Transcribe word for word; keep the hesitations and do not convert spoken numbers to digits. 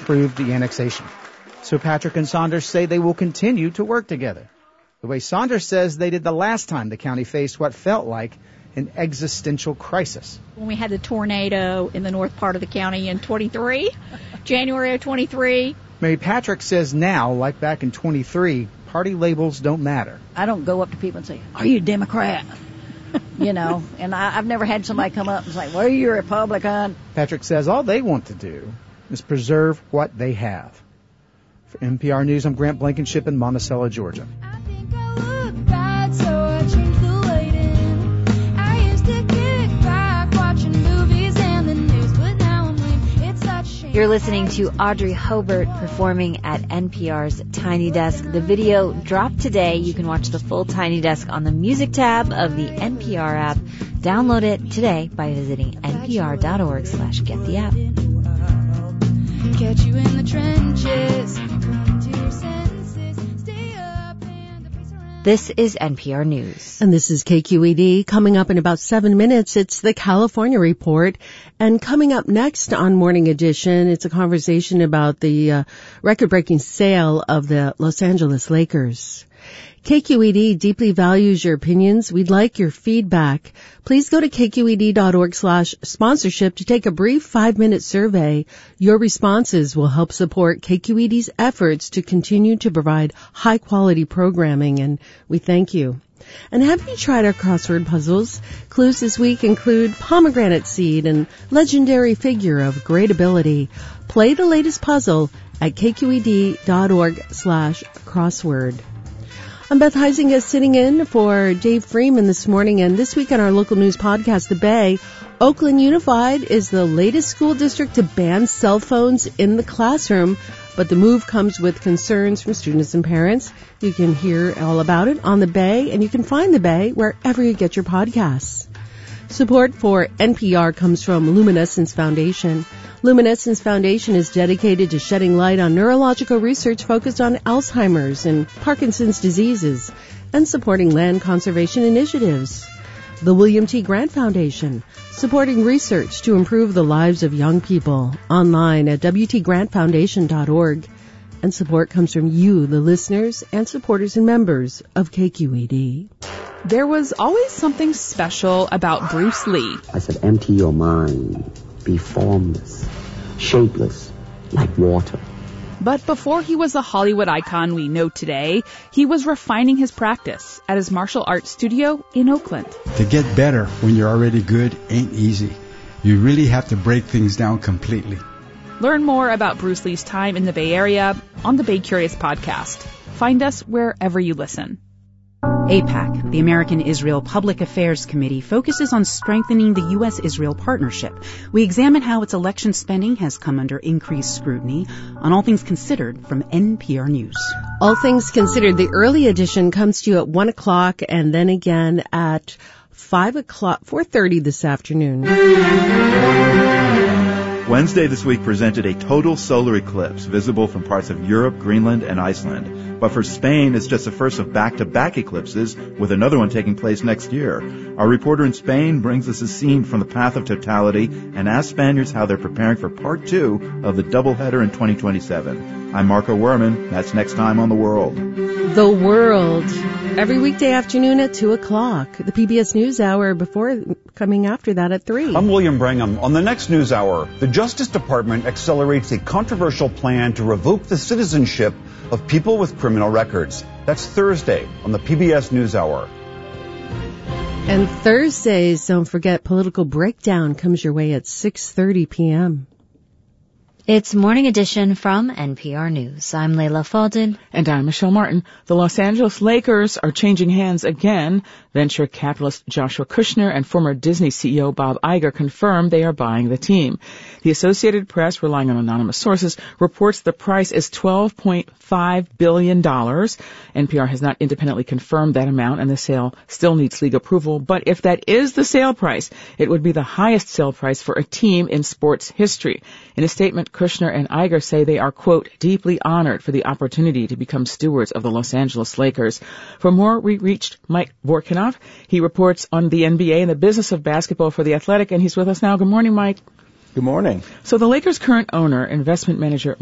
approved the annexation. So Patrick and Saunders say they will continue to work together, the way Saunders says they did the last time the county faced what felt like an existential crisis. When we had the tornado in the north part of the county in twenty-three, January of twenty-three. Mary Patrick says now, like back in twenty-three, party labels don't matter. I don't go up to people and say, "Are you a Democrat?" You know, and I, I've never had somebody come up and say, "Well, you're a Republican." Patrick says all they want to do is preserve what they have. For N P R News, I'm Grant Blankenship in Monticello, Georgia. I think I look bad, so I changed the lighting. I used to kick back watching movies and the news, but now I'm lame. It's such a shame. You're listening to Audrey Hobart performing at N P R's Tiny Desk. The video dropped today. You can watch the full Tiny Desk on the music tab of the N P R app. Download it today by visiting npr.org slash get the app. Catch you in the trenches. Come to your senses. Stay up and the place around. This is N P R News. And this is K Q E D. Coming up in about seven minutes, it's the California Report. And coming up next on Morning Edition, it's a conversation about the uh, record-breaking sale of the Los Angeles Lakers. K Q E D deeply values your opinions. We'd like your feedback. Please go to kqed.org slash sponsorship to take a brief five-minute survey. Your responses will help support K Q E D's efforts to continue to provide high-quality programming, and we thank you. And have you tried our crossword puzzles? Clues this week include pomegranate seed and legendary figure of great ability. Play the latest puzzle at kqed.org slash crossword. I'm Beth Heisinger sitting in for Dave Freeman this morning, and this week on our local news podcast, The Bay, Oakland Unified is the latest school district to ban cell phones in the classroom, but the move comes with concerns from students and parents. You can hear all about it on The Bay, and you can find The Bay wherever you get your podcasts. Support for N P R comes from Luminescence Foundation. Luminescence Foundation is dedicated to shedding light on neurological research focused on Alzheimer's and Parkinson's diseases and supporting land conservation initiatives. The William T. Grant Foundation, supporting research to improve the lives of young people, online at w t grant foundation dot org. And support comes from you, the listeners and supporters and members of K Q E D. There was always something special about Bruce Lee. I said, empty your mind. Be formless, shapeless, like water. But before he was the Hollywood icon we know today, he was refining his practice at his martial arts studio in Oakland. To get better when you're already good ain't easy. You really have to break things down completely. Learn more about Bruce Lee's time in the Bay Area on the Bay Curious podcast. Find us wherever you listen. AIPAC, the American Israel Public Affairs Committee, focuses on strengthening the U S Israel partnership. We examine how its election spending has come under increased scrutiny on All Things Considered from N P R News. All Things Considered, the early edition comes to you at one o'clock and then again at five o'clock, four thirty this afternoon. Wednesday this week presented a total solar eclipse visible from parts of Europe, Greenland, and Iceland. But for Spain, it's just the first of back-to-back eclipses, with another one taking place next year. Our reporter in Spain brings us a scene from the path of totality and asks Spaniards how they're preparing for part two of the doubleheader in twenty twenty-seven. I'm Marco Werman. That's next time on The World. The World. Every weekday afternoon at two o'clock. The P B S NewsHour before coming after that at three. I'm William Brangham. On the next NewsHour, the Justice Department accelerates a controversial plan to revoke the citizenship of people with criminal records. That's Thursday on the P B S NewsHour. And Thursdays, don't forget, Political Breakdown comes your way at six thirty p.m. It's Morning Edition from N P R News. I'm Layla Faldin. And I'm Michelle Martin. The Los Angeles Lakers are changing hands again. Venture capitalist Joshua Kushner and former Disney C E O Bob Iger confirmed they are buying the team. The Associated Press, relying on anonymous sources, reports the price is twelve point five billion dollars. N P R has not independently confirmed that amount, and the sale still needs legal approval. But if that is the sale price, it would be the highest sale price for a team in sports history. In a statement, Kushner and Iger say they are, quote, deeply honored for the opportunity to become stewards of the Los Angeles Lakers. For more, we reached Mike Vorkunov. He reports on the N B A and the business of basketball for The Athletic, and he's with us now. Good morning, Mike. Good morning. So the Lakers' current owner, investment manager